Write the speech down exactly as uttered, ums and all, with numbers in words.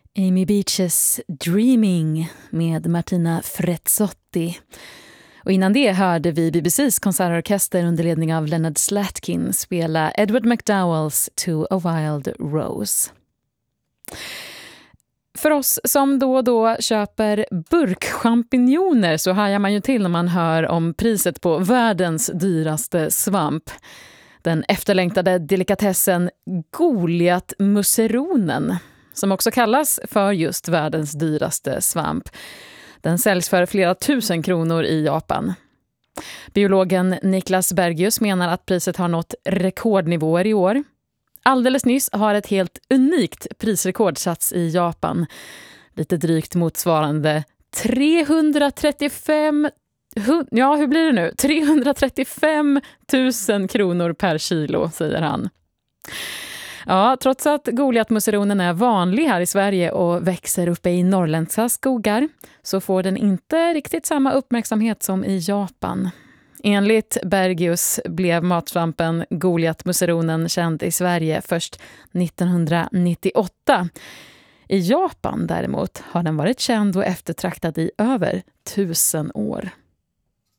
Amy Beaches Dreaming med Martina Frezzotti. Och innan det hörde vi B B C:s konsertorkester under ledning av Leonard Slatkin spela Edward McDowells To a Wild Rose. För oss som då och då köper burkchampinjoner så hajar man ju till när man hör om priset på världens dyraste svamp. Den efterlängtade delikatessen Goliatmusseronen, som också kallas för just världens dyraste svamp. Den säljs för flera tusen kronor i Japan. Biologen Niklas Bergius menar att priset har nått rekordnivåer i år. Alldeles nyss har ett helt unikt prisrekord satts i Japan. Lite drygt motsvarande trehundratrettiofem, ja hur blir det nu? trehundratrettiofem tusen kronor per kilo, säger han. Ja, trots att Goliatmusseronen är vanlig här i Sverige och växer uppe i norrländska skogar så får den inte riktigt samma uppmärksamhet som i Japan. Enligt Bergius blev matsvampen Goliatmusseronen känd i Sverige först nittonhundranittioåtta. I Japan däremot har den varit känd och eftertraktad i över tusen år.